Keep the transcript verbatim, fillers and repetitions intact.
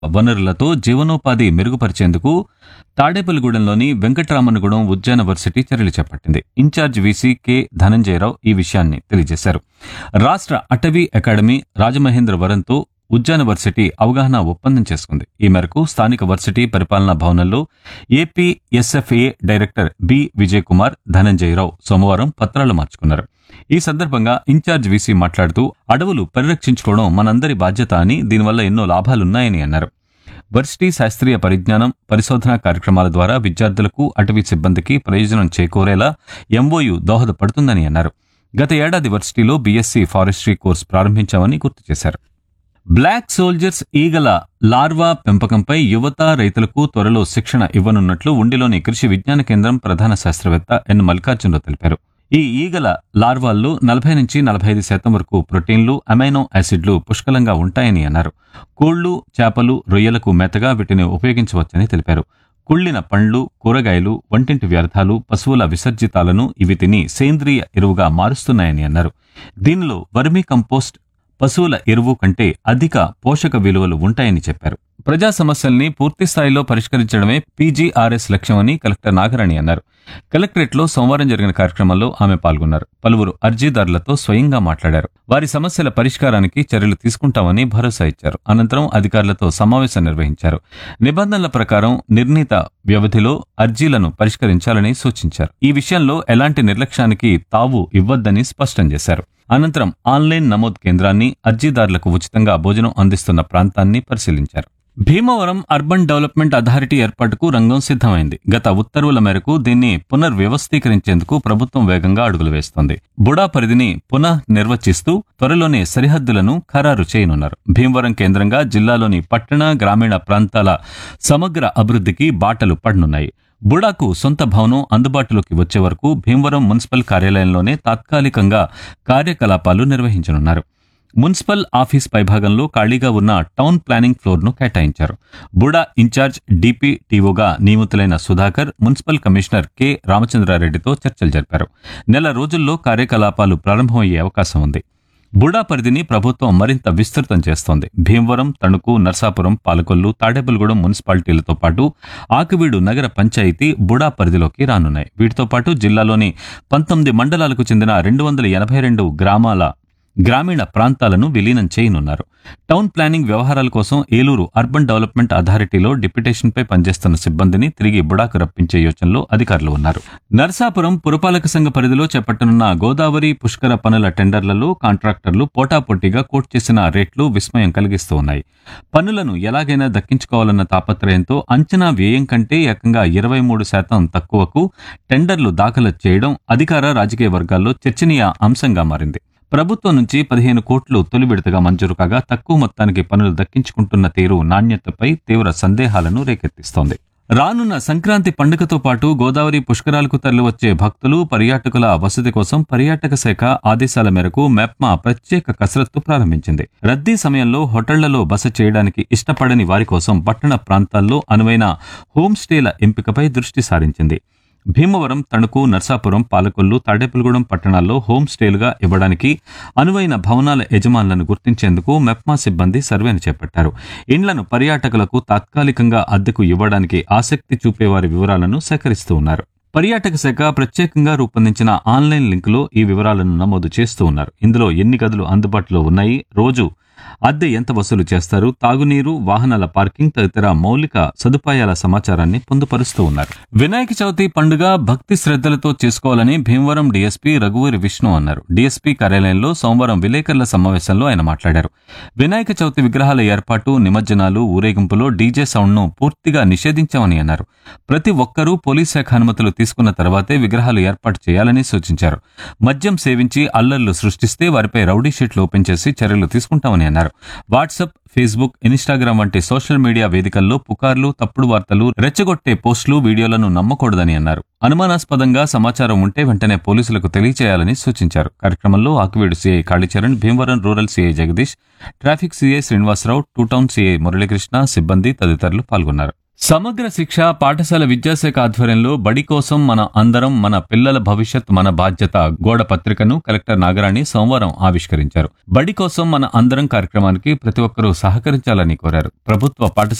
వనరులతో జీవనోపాధి మెరుగుపరిచేందుకు తాడేపల్లిగూడెంలోని వెంకటరామన్నగూడెం ఉద్యాన వర్సిటీ చర్యలు చేపట్టింది. ఇన్ఛార్జ్ వీసీ కె ధనంజయరావు ఈ విషయాన్ని తెలియజేశారు. రాష్ట్ర అటవీ అకాడమీ రాజమహేంద్రవరంతో ఉద్యాన వర్సిటీ అవగాహన ఒప్పందం చేసుకుంది. ఈ మేరకు స్థానిక వర్సిటీ పరిపాలనా భవనంలో AP SFA director B Vijay Kumar, Dhananjaya Rao సోమవారం పత్రాలు మార్చుకున్నారు. ఈ సందర్భంగా ఇన్ఛార్జ్ వీసీ మాట్లాడుతూ అడవులు పరిరక్షించుకోవడం మనందరి బాధ్యత అని, దీనివల్ల ఎన్నో లాభాలున్నాయని అన్నారు. వర్సిటీ శాస్త్రీయ పరిజ్ఞానం, పరిశోధనా కార్యక్రమాల ద్వారా విద్యార్థులకు, అటవీ సిబ్బందికి ప్రయోజనం చేకూరేలా ఎంఓయూ దోహదపడుతుందని అన్నారు. గత ఏడాది వర్సిటీలో బీఎస్సీ ఫారెస్ట్రీ కోర్సు ప్రారంభించామని గుర్తు చేశారు. బ్లాక్ సోల్జర్స్ ఈగల లార్వా పెంపకంపై యువత, రైతులకు త్వరలో శిక్షణ ఇవ్వనున్నట్లు ఉండిలోని కృషి విజ్ఞాన కేంద్రం ప్రధాన శాస్త్రవేత్త ఎన్ మల్లికార్జునరావు తెలిపారు. ఈ ఈగల లార్వాల్లో నలభై నుంచి నలభై ఐదు శాతం వరకు ప్రోటీన్లు, అమైనో యాసిడ్లు పుష్కలంగా ఉంటాయని అన్నారు. కోళ్లు, చేపలు, రొయ్యలకు మేతగా వీటిని ఉపయోగించవచ్చని తెలిపారు. కుళ్ళిన పండ్లు, కూరగాయలు, వంటింటి వ్యర్థాలు, పశువుల విసర్జితాలను ఇవి తిని సేంద్రియ ఎరువుగా మారుస్తున్నాయని అన్నారు. దీనిలో వర్మీ కంపోస్ట్, పశువుల ఎరువు కంటే అధిక పోషక విలువలు ఉంటాయని చెప్పారు. ప్రజా సమస్యల్ని పూర్తిస్థాయిలో పరిష్కరించడమే పీజీఆర్ఎస్ లక్ష్యమని కలెక్టర్ నాగరాణి అన్నారు. కలెక్టరేట్లో సోమవారం జరిగిన కార్యక్రమంలో ఆమె పాల్గొన్నారు. పలువురు అర్జీదారులతో స్వయంగా మాట్లాడారు. వారి సమస్యల పరిష్కారానికి చర్యలు తీసుకుంటామని భరోసా ఇచ్చారు. అనంతరం అధికారులతో సమావేశం నిర్వహించారు. నిబంధనల ప్రకారం నిర్ణీత వ్యవధిలో అర్జీలను పరిష్కరించాలని సూచించారు. ఈ విషయంలో ఎలాంటి నిర్లక్ష్యానికి తావు ఇవ్వొద్దని స్పష్టం చేశారు. అనంతరం ఆన్లైన్ నమోదు కేంద్రాన్ని, అర్జీదారులకు ఉచితంగా భోజనం అందిస్తున్న ప్రాంతాన్ని పరిశీలించారు. భీమవరం అర్బన్ డెవలప్మెంట్ అథారిటీ ఏర్పాటుకు రంగం సిద్ధమైంది. గత ఉత్తర్వుల మేరకు దీన్ని పునర్వ్యవస్థీకరించేందుకు ప్రభుత్వం వేగంగా అడుగులు వేస్తోంది. బుడా పరిధిని పునః నిర్వచిస్తూ త్వరలోనే సరిహద్దులను ఖరారు చేయనున్నారు. భీమవరం కేంద్రంగా జిల్లాలోని పట్టణ, గ్రామీణ ప్రాంతాల సమగ్ర అభివృద్ధికి బాటలు పడనున్నాయి. బుడాకు సొంత భవనం అందుబాటులోకి వచ్చే వరకు భీమవరం మున్సిపల్ కార్యాలయంలోనే తాత్కాలికంగా కార్యకలాపాలు నిర్వహించనున్నారు. మున్సిపల్ ఆఫీస్ పైభాగంలో ఖాళీగా ఉన్న టౌన్ ప్లానింగ్ ఫ్లోర్ను కేటాయించారు. బుడా ఇన్ఛార్జ్ డిపిటిఓగా నియమితులైన సుధాకర్ మున్సిపల్ కమిషనర్ కె రామచంద్రారెడ్డితో చర్చలు జరిపారు. నెల రోజుల్లో కార్యకలాపాలు ప్రారంభమయ్యే అవకాశం ఉంది. బుడా పరిధిని ప్రభుత్వం మరింత విస్తృతం చేస్తోంది. భీమవరం, తణుకు, నర్సాపురం, పాలకొల్లు, తాడేపల్లిగూడెం మున్సిపాలిటీలతో పాటు ఆకివీడు నగర పంచాయతీ బుడా పరిధిలోకి రానున్నాయి. వీటితో పాటు జిల్లాలోని పంతొమ్మిది మండలాలకు చెందిన రెండు వందల ఎనభై రెండు గ్రామాల గ్రామీణ ప్రాంతాలను విలీనం చేయనున్నారు. టౌన్ ప్లానింగ్ వ్యవహారాల కోసం ఏలూరు అర్బన్ డెవలప్మెంట్ అథారిటీలో డిప్యుటేషన్పై పనిచేస్తున్న సిబ్బందిని తిరిగి బుడాకు రప్పించే యోచనలో అధికారులు ఉన్నారు. నర్సాపురం పురపాలక సంఘ పరిధిలో చేపట్టనున్న గోదావరి పుష్కర పనుల టెండర్లలో కాంట్రాక్టర్లు పోటాపోటీగా కోట్ చేసిన రేట్లు విస్మయం కలిగిస్తూ ఉన్నాయి. పనులను ఎలాగైనా దక్కించుకోవాలన్న తాపత్రయంతో అంచనా వ్యయం కంటే ఏకంగా ఇరవై మూడు శాతం తక్కువకు టెండర్లు దాఖలు చేయడం అధికార, రాజకీయ వర్గాల్లో చర్చనీయ అంశంగా మారింది. ప్రభుత్వం నుంచి పదిహేను కోట్లు తొలి విడతగా మంజూరు కాగా తక్కువ మొత్తానికి పనులు దక్కించుకుంటున్న తీరు నాణ్యతపై తీవ్ర సందేహాలను రేకెత్తిస్తోంది. రానున్న సంక్రాంతి పండుగతో పాటు గోదావరి పుష్కరాలకు తరలివచ్చే భక్తులు, పర్యాటకుల వసతి కోసం పర్యాటక శాఖ ఆదేశాల మేరకు మెప్మా ప్రత్యేక కసరత్తు ప్రారంభించింది. రద్దీ సమయంలో హోటళ్లలో బస చేయడానికి ఇష్టపడని వారి కోసం పట్టణ ప్రాంతాల్లో అనువైన హోమ్ స్టేల ఎంపికపై దృష్టి సారించింది. భీమవరం, తణుకు, నర్సాపురం, పాలకొల్లు, తాడేపల్లిగూడెం పట్టణాల్లో హోం స్టేలుగా ఇవ్వడానికి అనువైన భవనాల యజమానులను గుర్తించేందుకు మెప్మా సిబ్బంది సర్వేను చేపట్టారు. ఇండ్లను పర్యాటకులకు తాత్కాలికంగా అద్దెకు ఇవ్వడానికి ఆసక్తి చూపేవారి వివరాలను సేకరిస్తూ ఉన్నారు. పర్యాటక శాఖ ప్రత్యేకంగా రూపొందించిన ఆన్లైన్ లింకులో ఈ వివరాలను నమోదు చేస్తూ ఉన్నారు. ఇందులో ఎన్ని గదులు అందుబాటులో ఉన్నాయి, రోజు అద్దె ఎంత వసూలు చేస్తారు, తాగునీరు, వాహనాల పార్కింగ్ తదితర మౌలిక సదుపాయాల సమాచారాన్ని పొందుపరుస్తూ ఉన్నారు. వినాయక చవితి పండుగ భక్తి శ్రద్ధలతో చేసుకోవాలని భీమవరం డీఎస్పీ రఘువీర్ విష్ణు అన్నారు. డీఎస్పీ కార్యాలయంలో సోమవారం విలేకరుల సమావేశంలో ఆయన మాట్లాడారు. వినాయక చవితి విగ్రహాల ఏర్పాటు, నిమజ్జనాలు, ఊరేగింపులో డీజే సౌండ్ ను పూర్తిగా నిషేధించామని అన్నారు. ప్రతి ఒక్కరూ పోలీస్ శాఖ అనుమతులు తీసుకున్న తర్వాతే విగ్రహాలు ఏర్పాటు చేయాలని సూచించారు. మద్యం సేవించి అల్లర్లు సృష్టిస్తే వారిపై రౌడీ షీట్లు ఓపెన్ చేసి చర్యలు తీసుకుంటామని అన్నారు. వాట్సాప్, ఫేస్బుక్, ఇన్స్టాగ్రామ్ వంటి సోషల్ మీడియా వేదికల్లో పుకార్లు, తప్పుడు వార్తలు, రెచ్చగొట్టే పోస్టులు, వీడియోలను నమ్మకూడదని అన్నారు. అనుమానాస్పదంగా సమాచారం ఉంటే వెంటనే పోలీసులకు తెలియచేయాలని సూచించారు. కార్యక్రమంలో Akividu CI Kalicharan, Bhimavaram rural CI Jagadish, traffic CI Srinivasarao, two town CI Muralikrishna, సిబ్బంది తదితరులు పాల్గొన్నారు. సమగ్ర శిక్ష పాఠశాల విద్యాశాఖ ఆధ్వర్యంలో బడి కోసం మన అందరం మన పిల్లల భవిష్యత్ మన బాధ్యత గోడ పత్రికను కలెక్టర్ నాగరాణి సోమవారం ఆవిష్కరించారు. బడి కోసం మన అందరం కార్యక్రమానికి ప్రతి ఒక్కరూ సహకరించాలని కోరారు. ప్రభుత్వ పాఠశాల